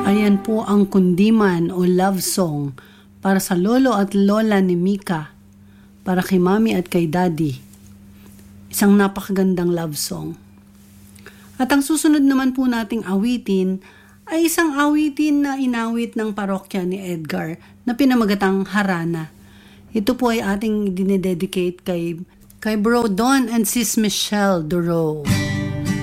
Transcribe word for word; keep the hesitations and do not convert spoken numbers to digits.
Ayan po ang kundiman o love song para sa lolo at lola ni Mika, para kay mami at kay daddy. Isang napakagandang love song. At ang susunod naman po nating awitin ay isang awitin na inawit ng parokya ni Edgar na pinamagatang Harana. Ito po ay ating dinededicate kay, kay Bro Don and Sis Michelle Duro.